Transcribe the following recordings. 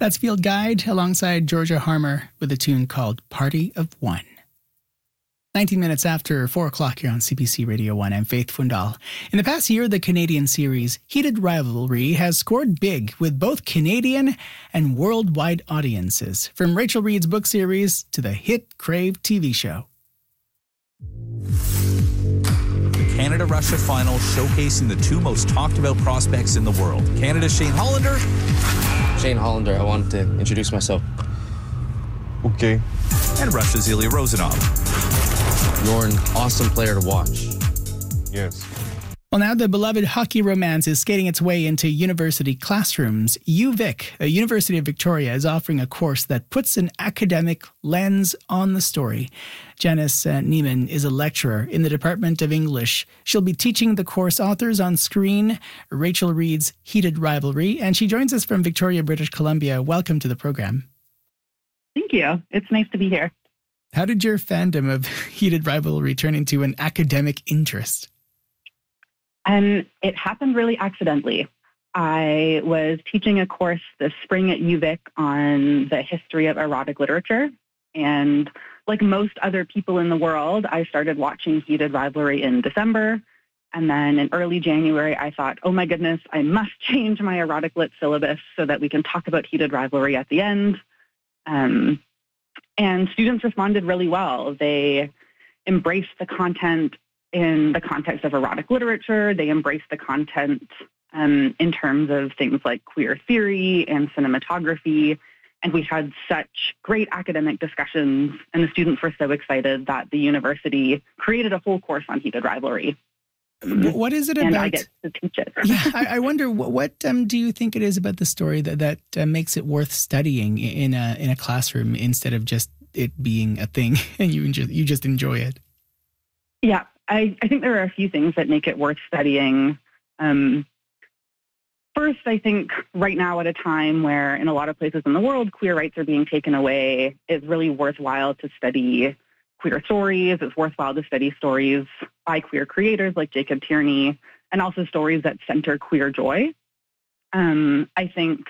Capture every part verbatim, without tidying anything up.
That's Field Guide alongside Georgia Harmer with a tune called Party of One. nineteen minutes after four o'clock here on C B C Radio one, I'm Faith Fundal. In the past year, the Canadian series Heated Rivalry has scored big with both Canadian and worldwide audiences, from Rachel Reid's book series to the hit Crave T V show. The Canada-Russia final showcasing the two most talked about prospects in the world. Canada's Shane Hollander. Shane Hollander, I wanted to introduce myself. Okay. And Russia's Ilya Rozanov. You're an awesome player to watch. Yes. Well, now the beloved hockey romance is skating its way into university classrooms. U Vic, a University of Victoria, is offering a course that puts an academic lens on the story. Janice uh, Neiman is a lecturer in the Department of English. She'll be teaching the course Authors on Screen, Rachel Reid's Heated Rivalry, and she joins us from Victoria, British Columbia. Welcome to the program. Thank you. It's nice to be here. How did your fandom of Heated Rivalry turn into an academic interest? And it happened really accidentally. I was teaching a course this spring at U Vic on the history of erotic literature. And like most other people in the world, I started watching Heated Rivalry in December. And then in early January, I thought, oh my goodness, I must change my erotic lit syllabus so that we can talk about Heated Rivalry at the end. Um, and students responded really well. They embraced the content in the context of erotic literature. They embraced the content um, in terms of things like queer theory and cinematography. And we had such great academic discussions, and the students were so excited that the university created a whole course on Heated Rivalry. What is it about? And I get to teach it. yeah, I, I wonder what, what um, do you think it is about the story that that uh, makes it worth studying in a in a classroom instead of just it being a thing and you enjoy, you just enjoy it? Yeah, I, I think there are a few things that make it worth studying. Um, first, I think right now at a time where in a lot of places in the world queer rights are being taken away, it's really worthwhile to study queer stories. It's worthwhile to study stories by queer creators like Jacob Tierney, and also stories that center queer joy. Um, I think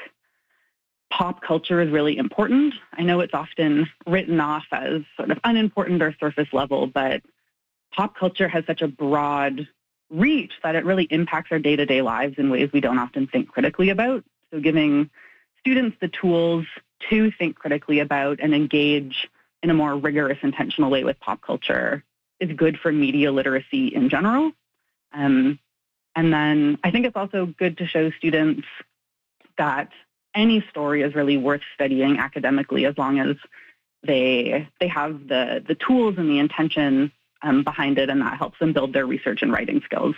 pop culture is really important. I know it's often written off as sort of unimportant or surface level, but pop culture has such a broad reach that it really impacts our day-to-day lives in ways we don't often think critically about. So giving students the tools to think critically about and engage in a more rigorous, intentional way with pop culture is good for media literacy in general. Um, and then I think it's also good to show students that any story is really worth studying academically as long as they they have the, the tools and the intention um, behind it, and that helps them build their research and writing skills.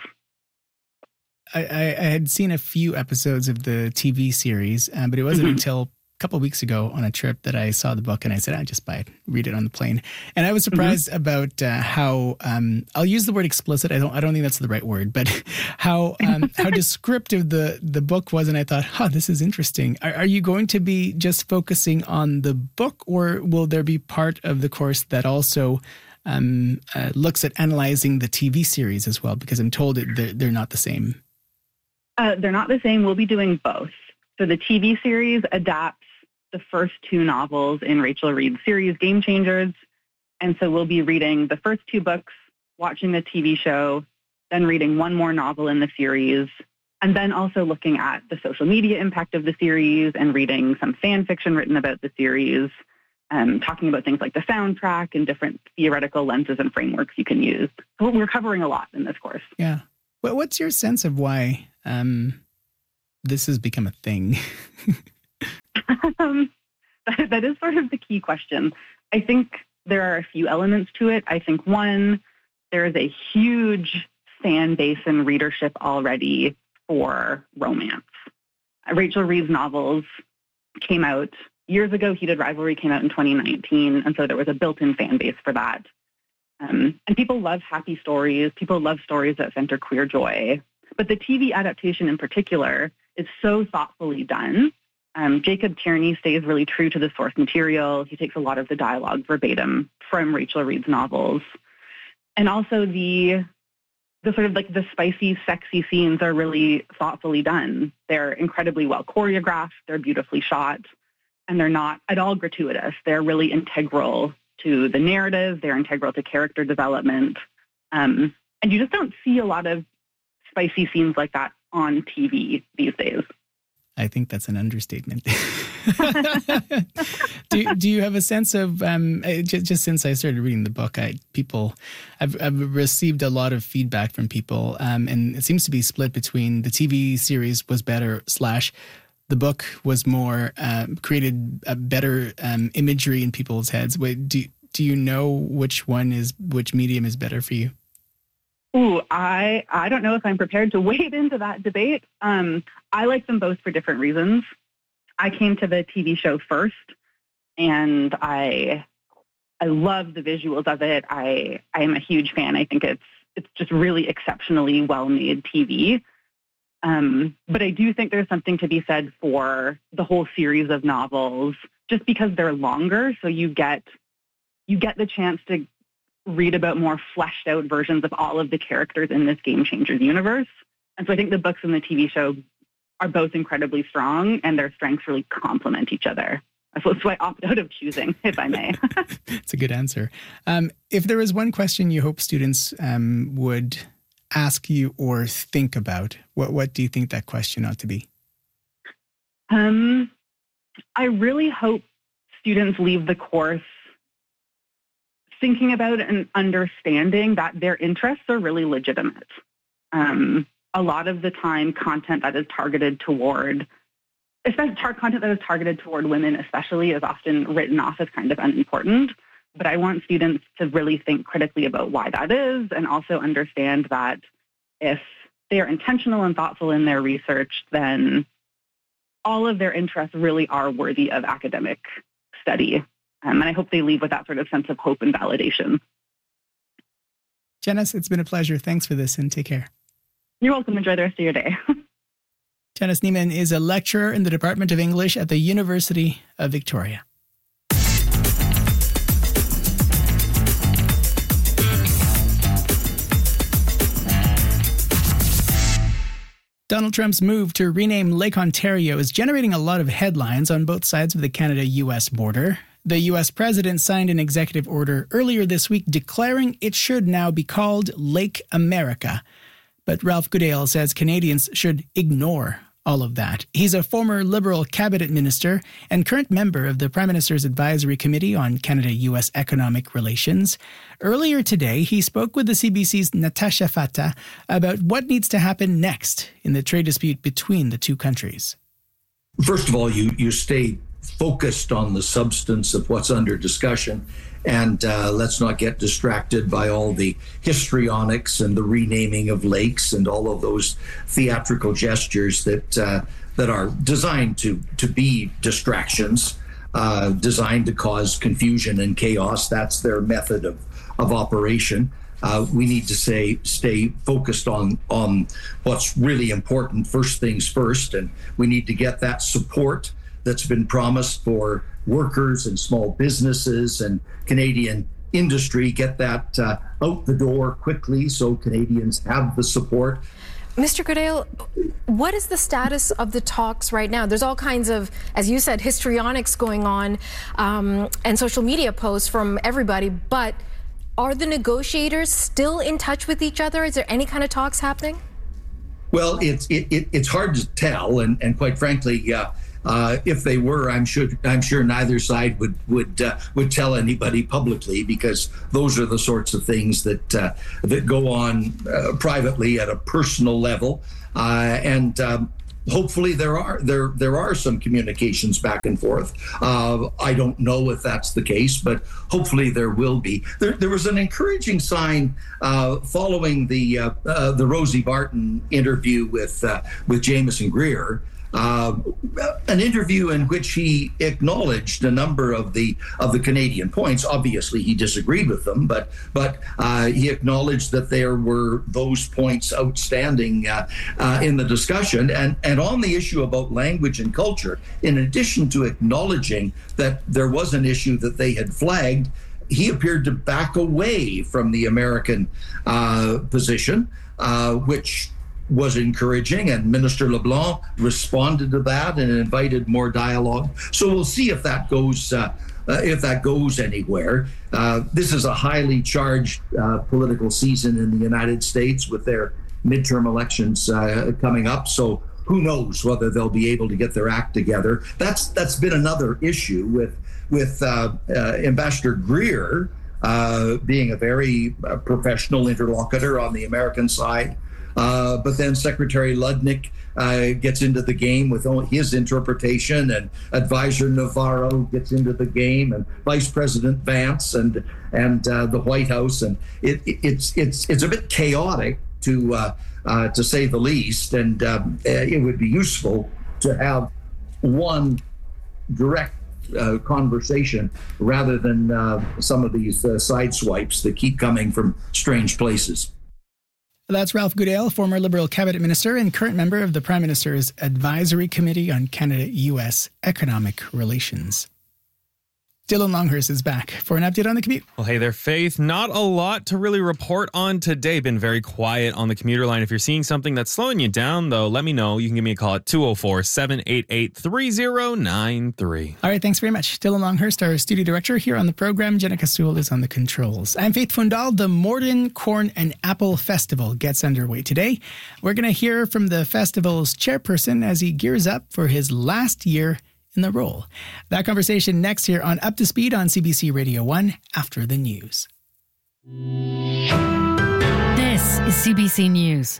I, I, I had seen a few episodes of the T V series, uh, but it wasn't mm-hmm. until a couple of weeks ago on a trip that I saw the book, and I said, I just buy it, read it on the plane. And I was surprised mm-hmm. about uh, how um, I'll use the word explicit. I don't I don't think that's the right word, but how um, how descriptive the the book was. And I thought, huh, this is interesting. Are, are you going to be just focusing on the book, or will there be part of the course that also um, uh, looks at analyzing the T V series as well? Because I'm told it, they're, they're not the same. Uh, they're not the same. We'll be doing both. So the T V series adapts the first two novels in Rachel Reid's series, Game Changers. And so we'll be reading the first two books, watching the T V show, then reading one more novel in the series, and then also looking at the social media impact of the series and reading some fan fiction written about the series, um, talking about things like the soundtrack and different theoretical lenses and frameworks you can use. So we're covering a lot in this course. Yeah. Well, what's your sense of why um, this has become a thing? um, that, that is sort of the key question. I think there are a few elements to it. I think, one, there is a huge fan base and readership already for romance. Uh, Rachel Reid's novels came out years ago. Heated Rivalry came out in twenty nineteen, and so there was a built-in fan base for that. Um, and people love happy stories. People love stories that center queer joy. But the T V adaptation in particular is so thoughtfully done. Um, Jacob Tierney stays really true to the source material. He takes a lot of the dialogue verbatim from Rachel Reid's novels. And also the the sort of like the spicy, sexy scenes are really thoughtfully done. They're incredibly well choreographed. They're beautifully shot. and they're not at all gratuitous. They're really integral to the narrative. They're integral to character development. Um, and you just don't see a lot of spicy scenes like that on T V these days. I think that's an understatement. do, do you have a sense of, um, just, just since I started reading the book, I, people, I've, I've received a lot of feedback from people, um, and it seems to be split between the T V series was better slash the book was more, um, created a better um, imagery in people's heads. Wait, do, do you know which one is, which medium is better for you? Ooh, I, I don't know if I'm prepared to wade into that debate. Um, I like them both for different reasons. I came to the T V show first, and I I love the visuals of it. I I am a huge fan. I think it's it's just really exceptionally well-made T V. Um, but I do think there's something to be said for the whole series of novels, just because they're longer, so you get you get the chance to read about more fleshed out versions of all of the characters in this Game Changers universe. And so I think the books and the T V show are both incredibly strong, and their strengths really complement each other. That's why I opt out of choosing, if I may. It's a good answer. Um, if there was one question you hope students um, would ask you or think about, what, what do you think that question ought to be? Um, I really hope students leave the course thinking about and understanding that their interests are really legitimate. Um, a lot of the time, content that is targeted toward, especially tar- content that is targeted toward women especially, is often written off as kind of unimportant. But I want students to really think critically about why that is, and also understand that if they are intentional and thoughtful in their research, then all of their interests really are worthy of academic study. Um, and I hope they leave with that sort of sense of hope and validation. Janice, it's been a pleasure. Thanks for this, and take care. You're welcome. Enjoy the rest of your day. Janice Niemann is a lecturer in the Department of English at the University of Victoria. Donald Trump's move to rename Lake Ontario is generating a lot of headlines on both sides of the Canada-U S border. The U S president signed an executive order earlier this week declaring it should now be called Lake America. But Ralph Goodale says Canadians should ignore all of that. He's a former Liberal cabinet minister and current member of the Prime Minister's Advisory Committee on Canada-U S economic relations. Earlier today, he spoke with the C B C's Natasha Fatta about what needs to happen next in the trade dispute between the two countries. First of all, you, you stay focused on the substance of what's under discussion, and uh, let's not get distracted by all the histrionics and the renaming of lakes and all of those theatrical gestures that uh, that are designed to to be distractions, uh, designed to cause confusion and chaos. That's their method of of operation. Uh, we need to say stay focused on on what's really important. First things first, and we need to get that support that's been promised for workers and small businesses and Canadian industry, get that uh, out the door quickly so Canadians have the support. Mister Goodale, what is the status of the talks right now? There's all kinds of, as you said, histrionics going on um, and social media posts from everybody, but are the negotiators still in touch with each other? Is there any kind of talks happening? Well, it's it, it, it's hard to tell, and, and quite frankly, uh, Uh, if they were, I'm sure I'm sure neither side would would uh, would tell anybody publicly, because those are the sorts of things that uh, that go on uh, privately at a personal level, uh, and um, hopefully there are there there are some communications back and forth. Uh, I don't know if that's the case, but hopefully there will be. There, there was an encouraging sign uh, following the uh, uh, the Rosie Barton interview with uh, with Jameson Greer. Uh, an interview in which he acknowledged a number of the of the Canadian points. Obviously, he disagreed with them, but but uh, he acknowledged that there were those points outstanding uh, uh, in the discussion. And and on the issue about language and culture, in addition to acknowledging that there was an issue that they had flagged, he appeared to back away from the American uh, position, uh, which was encouraging, and Minister LeBlanc responded to that and invited more dialogue. So we'll see if that goes uh, uh, if that goes anywhere. Uh, this is a highly charged uh, political season in the United States with their midterm elections uh, coming up. So who knows whether they'll be able to get their act together. That's that's been another issue with with uh, uh, Ambassador Greer uh, being a very uh, professional interlocutor on the American side. Uh, but then Secretary Ludnick uh, gets into the game with his interpretation, and Advisor Navarro gets into the game, and Vice President Vance and and uh, the White House, and it, it, it's it's it's a bit chaotic to uh, uh, to say the least. And um, it would be useful to have one direct uh, conversation rather than uh, some of these uh, side swipes that keep coming from strange places. That's Ralph Goodale, former Liberal cabinet minister and current member of the Prime Minister's Advisory Committee on Canada-U S Economic Relations. Dylan Longhurst is back for an update on the commute. Well, hey there, Faith. Not a lot to really report on today. Been very quiet on the commuter line. If you're seeing something that's slowing you down, though, let me know. You can give me a call at two oh four, seven eight eight, three oh nine three. All right, thanks very much. Dylan Longhurst, our studio director here on the program. Jenica Sewell is on the controls. I'm Faith Fundal. The Morden Corn and Apple Festival gets underway today. We're going to hear from the festival's chairperson as he gears up for his last year in the role. That conversation next here on Up to Speed on C B C Radio one after the news. This is C B C News.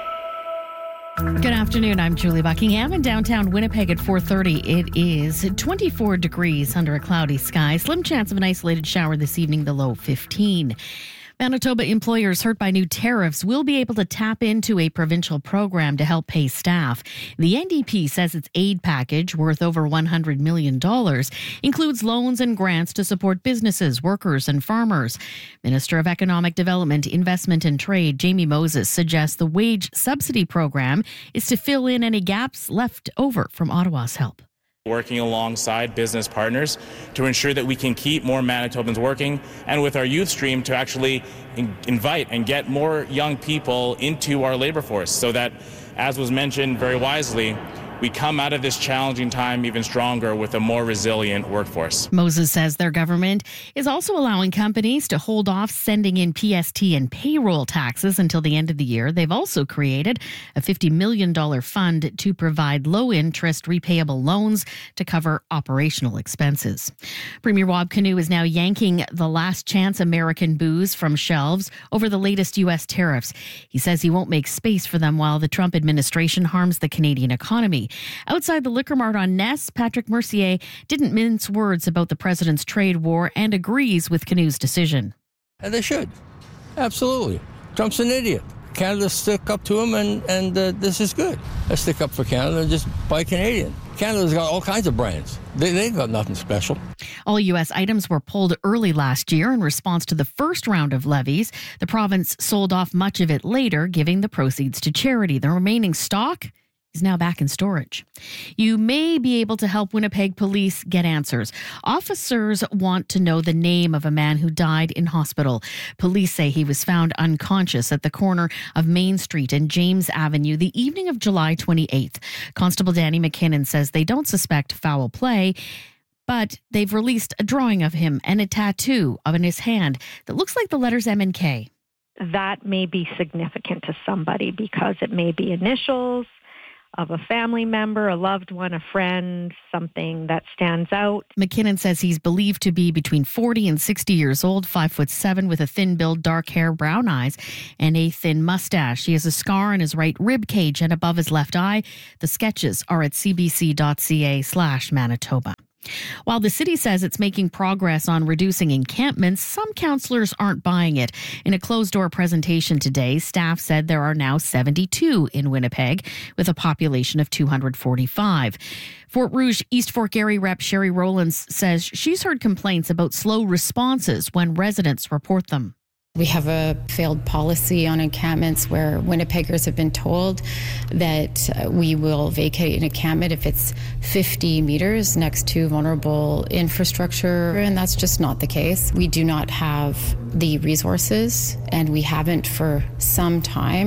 Good afternoon. I'm Julie Buckingham in downtown Winnipeg at four thirty. It is twenty-four degrees under a cloudy sky. Slim chance of an isolated shower this evening, the low fifteen. Manitoba employers hurt by new tariffs will be able to tap into a provincial program to help pay staff. The N D P says its aid package, worth over one hundred million dollars, includes loans and grants to support businesses, workers, and farmers. Minister of Economic Development, Investment and Trade, Jamie Moses, suggests the wage subsidy program is to fill in any gaps left over from Ottawa's help. Working alongside business partners to ensure that we can keep more Manitobans working, and with our youth stream to actually in- invite and get more young people into our labor force so that, as was mentioned very wisely, we come out of this challenging time even stronger with a more resilient workforce. Moses says their government is also allowing companies to hold off sending in P S T and payroll taxes until the end of the year. They've also created a fifty million dollars fund to provide low-interest repayable loans to cover operational expenses. Premier Wab Kinew is now yanking the Last Chance American booze from shelves over the latest U S tariffs. He says he won't make space for them while the Trump administration harms the Canadian economy. Outside the Liquor Mart on Ness, Patrick Mercier didn't mince words about the president's trade war and agrees with Kinew's decision. And they should. Absolutely. Trump's an idiot. Canada stick up to him, and, and uh, this is good. Let's stick up for Canada and just buy Canadian. Canada's got all kinds of brands. They, they've got nothing special. All U S items were pulled early last year in response to the first round of levies. The province sold off much of it later, giving the proceeds to charity. The remaining stock is now back in storage. You may be able to help Winnipeg police get answers. Officers want to know the name of a man who died in hospital. Police say he was found unconscious at the corner of Main Street and James Avenue the evening of July twenty-eighth. Constable Danny McKinnon says they don't suspect foul play, but they've released a drawing of him and a tattoo on his hand that looks like the letters M and K. That may be significant to somebody because it may be initials of a family member, a loved one, a friend, something that stands out. McKinnon says he's believed to be between forty and sixty years old, five foot seven, with a thin build, dark hair, brown eyes, and a thin mustache. He has a scar on his right rib cage and above his left eye. The sketches are at cbc.ca slash Manitoba. While the city says it's making progress on reducing encampments, some councillors aren't buying it. In a closed-door presentation today, staff said there are now seventy-two in Winnipeg, with a population of two hundred forty-five. Fort Rouge East Fort Garry Rep Sherry Rowlands says she's heard complaints about slow responses when residents report them. We have a failed policy on encampments where Winnipeggers have been told that we will vacate an encampment if it's fifty meters next to vulnerable infrastructure, and that's just not the case. We do not have the resources, and we haven't for some time.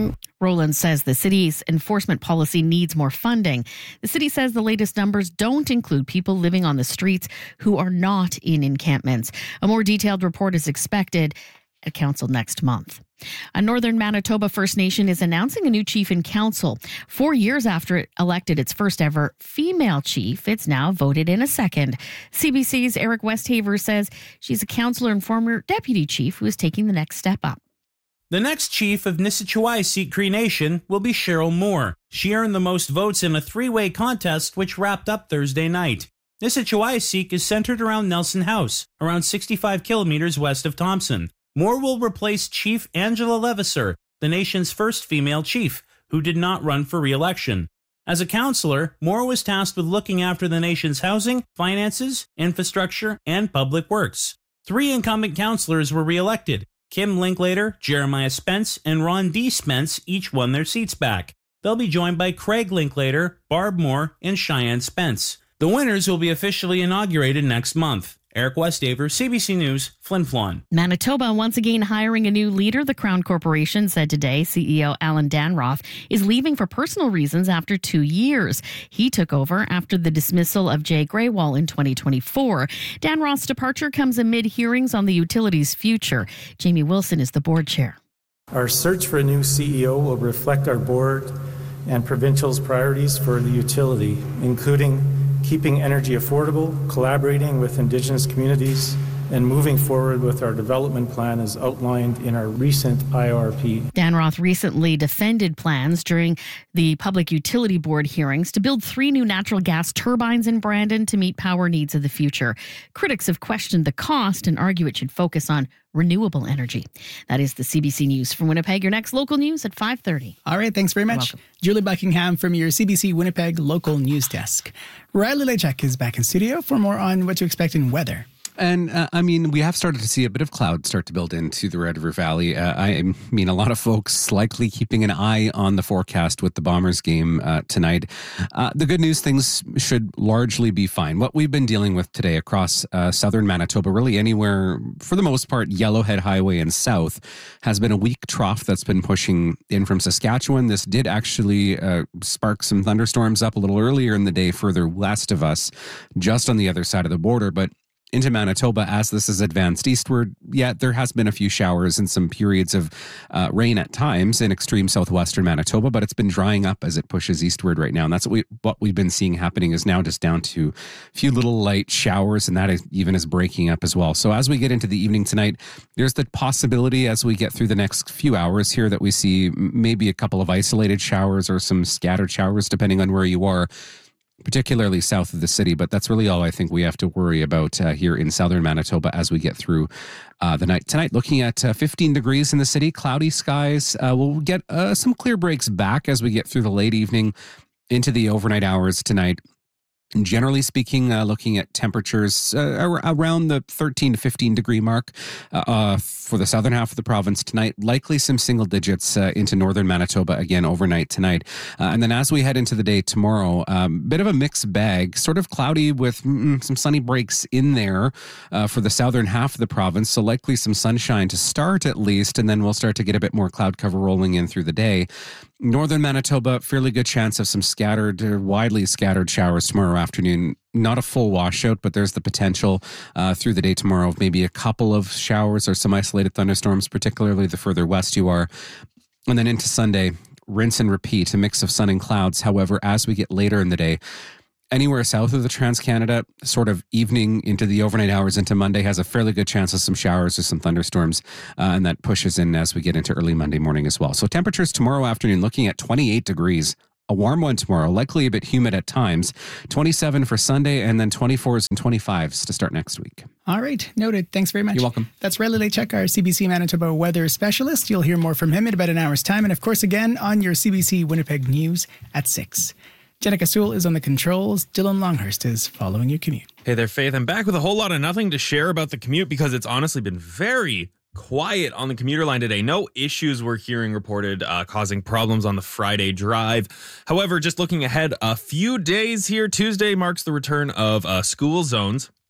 Roland says the city's enforcement policy needs more funding. The city says the latest numbers don't include people living on the streets who are not in encampments. A more detailed report is expected at council next month. A Northern Manitoba First Nation is announcing a new chief in council. Four years after it elected its first ever female chief, it's now voted in a second. C B C's Eric Westhaver says she's a councillor and former deputy chief who is taking the next step up. The next chief of Nisichawai Cree Nation will be Cheryl Moore. She earned the most votes in a three-way contest which wrapped up Thursday night. Nisichawai is centered around Nelson House, around sixty-five kilometers west of Thompson. Moore will replace Chief Angela Levasseur, the nation's first female chief, who did not run for re-election. As a councillor, Moore was tasked with looking after the nation's housing, finances, infrastructure, and public works. Three incumbent councillors were re-elected. Kim Linklater, Jeremiah Spence, and Ron D. Spence each won their seats back. They'll be joined by Craig Linklater, Barb Moore, and Cheyenne Spence. The winners will be officially inaugurated next month. Eric Westhaver, C B C News, Flin Flon. Manitoba once again hiring a new leader. The Crown Corporation said today C E O Alan Danroth is leaving for personal reasons after two years. He took over after the dismissal of Jay Graywall in twenty twenty-four. Danroth's departure comes amid hearings on the utility's future. Jamie Wilson is the board chair. Our search for a new C E O will reflect our board and provincial's priorities for the utility, including keeping energy affordable, collaborating with Indigenous communities, and moving forward with our development plan as outlined in our recent I R P. Danroth recently defended plans during the Public Utility Board hearings to build three new natural gas turbines in Brandon to meet power needs of the future. Critics have questioned the cost and argue it should focus on renewable energy. That is the C B C News from Winnipeg. Your next local news at five thirty. All right, thanks very much. Julie Buckingham from your C B C Winnipeg local news desk. Riley Lechek is back in studio for more on what to expect in weather. And uh, I mean, we have started to see a bit of cloud start to build into the Red River Valley. Uh, I mean, a lot of folks likely keeping an eye on the forecast with the Bombers game uh, tonight. Uh, the good news, things should largely be fine. What we've been dealing with today across uh, southern Manitoba, really anywhere, for the most part, Yellowhead Highway and south, has been a weak trough that's been pushing in from Saskatchewan. This did actually uh, spark some thunderstorms up a little earlier in the day further west of us, just on the other side of the border. But into Manitoba, as this has advanced eastward, yeah, there has been a few showers and some periods of uh, rain at times in extreme southwestern Manitoba, but it's been drying up as it pushes eastward right now. And that's what, we, what we've been seeing happening is now just down to a few little light showers, and that is, even is breaking up as well. So as we get into the evening tonight, there's the possibility as we get through the next few hours here that we see maybe a couple of isolated showers or some scattered showers, depending on where you are, particularly south of the city. But that's really all I think we have to worry about uh, here in southern Manitoba as we get through uh, the night. Tonight, looking at uh, fifteen degrees in the city, cloudy skies. Uh, we'll get uh, some clear breaks back as we get through the late evening into the overnight hours tonight. And generally speaking, uh, looking at temperatures uh, around the thirteen to fifteen degree mark uh, uh, for the southern half of the province tonight, likely some single digits uh, into northern Manitoba again overnight tonight. Uh, and then as we head into the day tomorrow, um, bit of a mixed bag, sort of cloudy with mm, some sunny breaks in there uh, for the southern half of the province. So likely some sunshine to start at least, and then we'll start to get a bit more cloud cover rolling in through the day. Northern Manitoba, fairly good chance of some scattered, uh, widely scattered showers tomorrow afternoon. Not a full washout, but there's the potential uh, through the day tomorrow of maybe a couple of showers or some isolated thunderstorms, particularly the further west you are. And then into Sunday, rinse and repeat, a mix of sun and clouds. However, as we get later in the day, anywhere south of the Trans-Canada, sort of evening into the overnight hours into Monday, has a fairly good chance of some showers or some thunderstorms, uh, and that pushes in as we get into early Monday morning as well. So temperatures tomorrow afternoon looking at twenty-eight degrees. A warm one tomorrow, likely a bit humid at times. twenty-seven for Sunday, and then twenty-fours and twenty-fives to start next week. All right, noted. Thanks very much. You're welcome. That's Riley Lechek, our C B C Manitoba weather specialist. You'll hear more from him in about an hour's time, and of course again on your C B C Winnipeg News at six. Jenica Sewell is on the controls. Dylan Longhurst is following your commute. Hey there, Faith. I'm back with a whole lot of nothing to share about the commute because it's honestly been very quiet on the commuter line today. No issues we're hearing reported uh, causing problems on the Friday drive. However, just looking ahead a few days here, Tuesday marks the return of uh, school zones.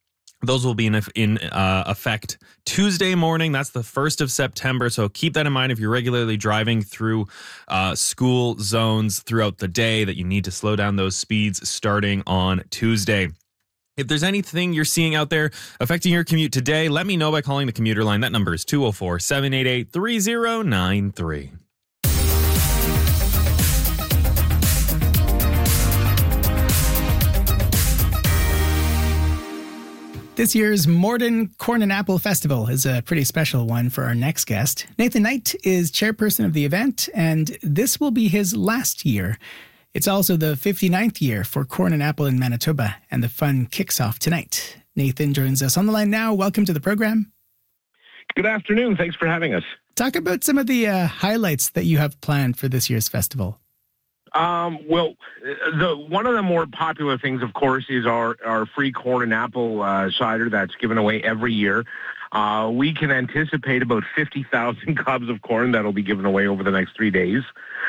Those will be in, in uh, effect Tuesday morning. That's the first of September. So keep that in mind if you're regularly driving through uh, school zones throughout the day, that you need to slow down those speeds starting on Tuesday. If there's anything you're seeing out there affecting your commute today, let me know by calling the commuter line. That number is two oh four, seven eight eight, three oh nine three. This year's Morden Corn and Apple Festival is a pretty special one for our next guest. Nathan Knight is chairperson of the event, and this will be his last year. It's also the fifty-ninth year for Corn and Apple in Manitoba, and the fun kicks off tonight. Nathan joins us on the line now. Welcome to the program. Good afternoon. Thanks for having us. Talk about some of the uh, highlights that you have planned for this year's festival. Um, well, the one of the more popular things, of course, is our, our free corn and apple uh, cider that's given away every year. Uh, we can anticipate about fifty thousand cobs of corn that'll be given away over the next three days.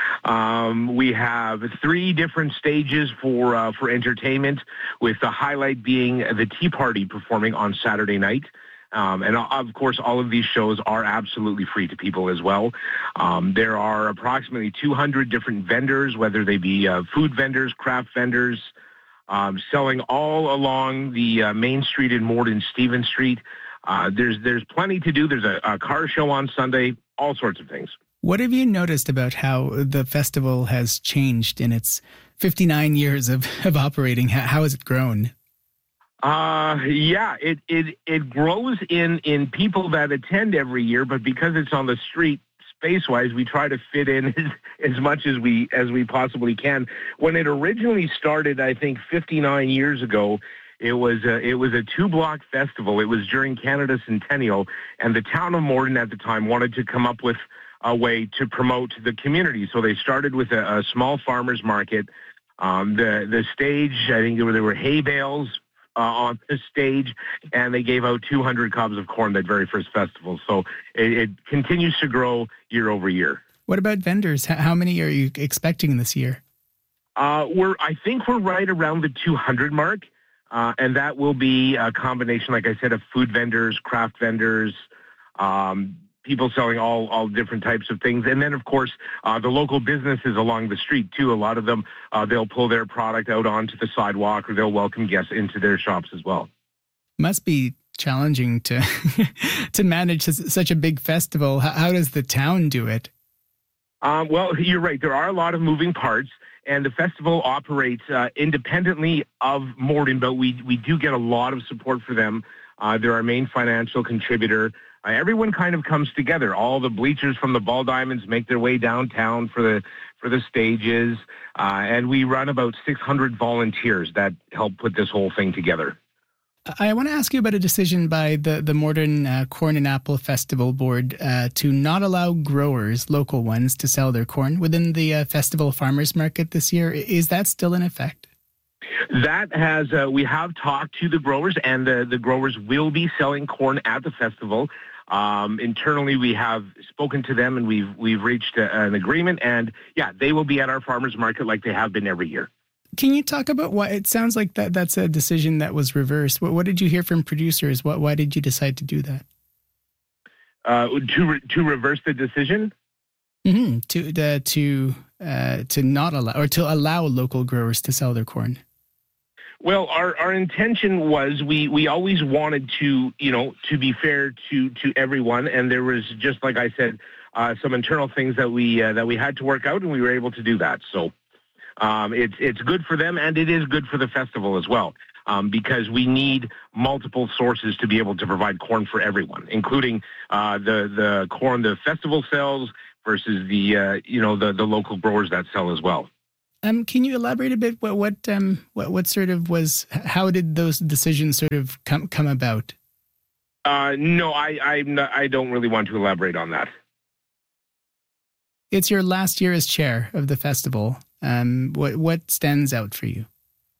Um, we have three different stages for uh, for entertainment, with the highlight being the Tea Party performing on Saturday night. Um, and of course, all of these shows are absolutely free to people as well. Um, there are approximately two hundred different vendors, whether they be uh, food vendors, craft vendors, um, selling all along the uh, Main Street in Morden, Stephen Street. Uh, there's there's plenty to do. There's a, a car show on Sunday, all sorts of things. What have you noticed about how the festival has changed in its fifty-nine years of, of operating? How, how has it grown? Uh, yeah, it, it, it grows in, in people that attend every year, but because it's on the street, space-wise, we try to fit in as, as much as we, as we possibly can. When it originally started, I think fifty-nine years ago, it was a, it was a two-block festival. It was during Canada's Centennial, and the town of Morden at the time wanted to come up with a way to promote the community. So they started with a, a small farmers market. Um, the, the stage, I think there were, there were hay bales, Uh, on the stage, and they gave out two hundred cobs of corn that very first festival. So it, it continues to grow year over year. What about vendors? How many are you expecting this year? Uh, we're, I think we're right around the two hundred mark, uh, and that will be a combination, like I said, of food vendors, craft vendors, um, people selling all, all different types of things. And then, of course, uh, the local businesses along the street, too. A lot of them, uh, they'll pull their product out onto the sidewalk, or they'll welcome guests into their shops as well. Must be challenging to to manage such a big festival. How, how does the town do it? Um, well, you're right. There are a lot of moving parts, and the festival operates uh, independently of Morden, but we, we do get a lot of support for them. Uh, they're our main financial contributor. Uh, everyone kind of comes together. All the bleachers from the Ball Diamonds make their way downtown for the for the stages, uh, and we run about six hundred volunteers that help put this whole thing together. I want to ask you about a decision by the, the Morden uh, Corn and Apple Festival Board uh, to not allow growers, local ones, to sell their corn within the uh, festival farmers market this year. Is that still in effect? That has, uh, we have talked to the growers, and the, the growers will be selling corn at the festival. Um, internally, we have spoken to them, and we've we've reached a, an agreement, and yeah, they will be at our farmers market like they have been every year. Can you talk about why it sounds like that that's a decision that was reversed? What, what did you hear from producers? What, why did you decide to do that? Uh, to re- to reverse the decision? Mm-hmm. To uh, to uh, to not allow or to allow local growers to sell their corn. Well, our, our intention was we, we always wanted to, you know, to be fair to, to everyone. And there was, just like I said, uh, some internal things that we uh, that we had to work out, and we were able to do that. So um, it's it's good for them, and it is good for the festival as well, um, because we need multiple sources to be able to provide corn for everyone, including uh, the the corn the festival sells versus the uh, you know the the local growers that sell as well. Um, can you elaborate a bit? What what um what what sort of was? How did those decisions sort of come come about? Uh, no, I I'm not, I don't really want to elaborate on that. It's your last year as chair of the festival. Um, what what stands out for you?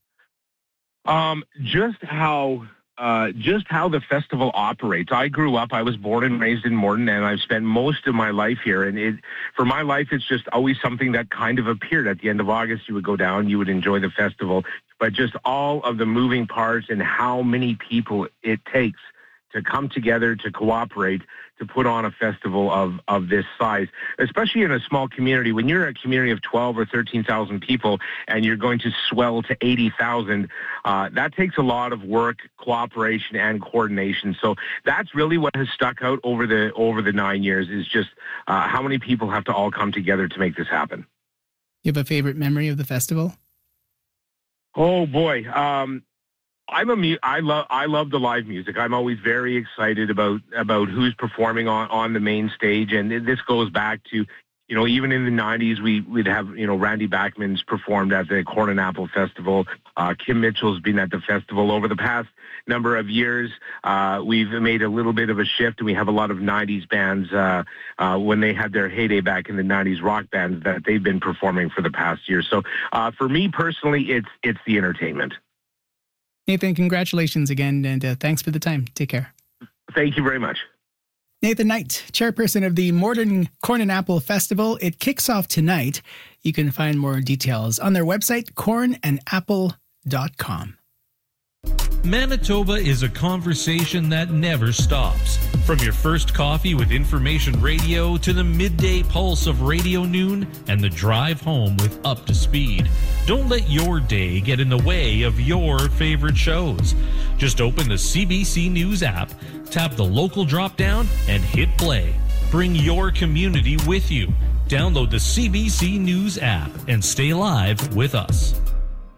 Um, just how uh just how the festival operates. I grew up. I was born and raised in Morden, and I've spent most of my life here. And it, for my life, it's just always something that kind of appeared at the end of August. You would go down, you would enjoy the festival. but just all of the moving parts and how many people it takes to come together, to cooperate, to put on a festival of, of this size, especially in a small community. When you're a community of twelve or thirteen thousand people and you're going to swell to eighty thousand, uh, that takes a lot of work, cooperation, and coordination. So that's really what has stuck out over the over the nine years is just uh, how many people have to all come together to make this happen. You have a favorite memory of the festival? Oh, boy. Um, I'm a mu- I love I love the live music. I'm always very excited about about who's performing on, on the main stage, and this goes back to, you know, even in the nineties, we we'd have, you know, Randy Bachman's performed at the Corn and Apple Festival. Uh, Kim Mitchell's been at the festival. Over the past number of years, uh, we've made a little bit of a shift, and we have a lot of nineties bands uh, uh, when they had their heyday back in the nineties, rock bands that they've been performing for the past year. So uh, for me personally, it's it's the entertainment. Nathan, congratulations again, and uh, thanks for the time. Take care. Thank you very much. Nathan Knight, chairperson of the Morden Corn and Apple Festival. It kicks off tonight. You can find more details on their website, corn and apple dot com. Manitoba is a conversation that never stops. From your first coffee with Information Radio to the midday pulse of Radio Noon and the drive home with Up to Speed. Don't let your day get in the way of your favorite shows. Just open the C B C News app, tap the local drop-down, and hit play. Bring your community with you. Download the C B C News app and stay live with us.